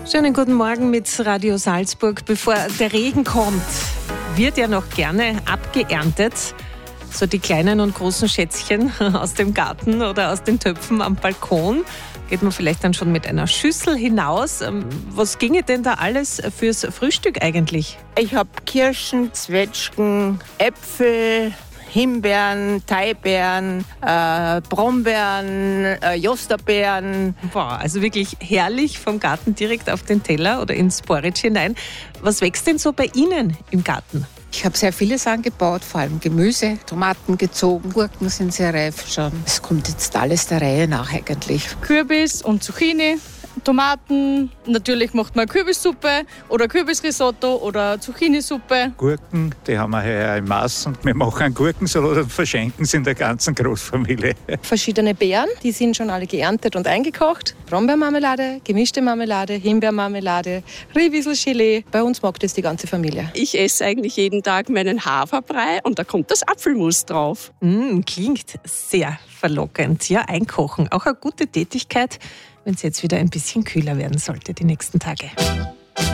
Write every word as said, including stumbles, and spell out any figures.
Schönen guten Morgen mit Radio Salzburg. Bevor der Regen kommt, wird ja noch gerne abgeerntet. So die kleinen und großen Schätzchen aus dem Garten oder aus den Töpfen am Balkon. Geht man vielleicht dann schon mit einer Schüssel hinaus. Was ginge denn da alles fürs Frühstück eigentlich? Ich habe Kirschen, Zwetschgen, Äpfel, Himbeeren, Thaibeeren, äh, Brombeeren, äh, Josterbeeren. Boah, also wirklich herrlich vom Garten direkt auf den Teller oder ins Porridge hinein. Was wächst denn so bei Ihnen im Garten? Ich habe sehr vieles angebaut, vor allem Gemüse, Tomaten gezogen, Gurken sind sehr reif schon. Es kommt jetzt alles der Reihe nach eigentlich. Kürbis und Zucchini, Tomaten, natürlich macht man Kürbissuppe oder Kürbisrisotto oder Zucchinisuppe. Gurken, die haben wir hier im Maß und wir machen einen Gurkensalat und verschenken sie in der ganzen Großfamilie. Verschiedene Beeren, die sind schon alle geerntet und eingekocht. Brombeermarmelade, gemischte Marmelade, Himbeermarmelade, Riehwieselgelee. Bei uns mag das die ganze Familie. Ich esse eigentlich jeden Tag meinen Haferbrei und da kommt das Apfelmus drauf. Mm, klingt sehr verlockend. Ja, einkochen, auch eine gute Tätigkeit, wenn es jetzt wieder ein bisschen kühler werden sollte die nächsten Tage.